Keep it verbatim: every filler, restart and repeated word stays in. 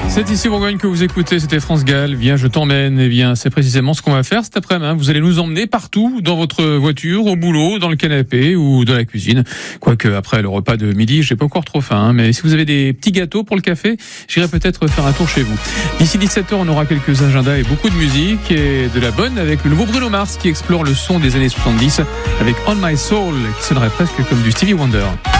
C'est ici Bourgogne que vous écoutez, c'était France Gall, viens je t'emmène, et bien c'est précisément ce qu'on va faire cet après-midi, vous allez nous emmener partout, dans votre voiture, au boulot, dans le canapé ou dans la cuisine, quoique après le repas de midi, j'ai pas encore trop faim, hein, mais si vous avez des petits gâteaux pour le café, j'irai peut-être faire un tour chez vous. D'ici dix-sept heures, on aura quelques agendas et beaucoup de musique, et de la bonne avec le nouveau Bruno Mars qui explore le son des années soixante-dix, avec On My Soul, qui sonnerait presque comme du Stevie Wonder.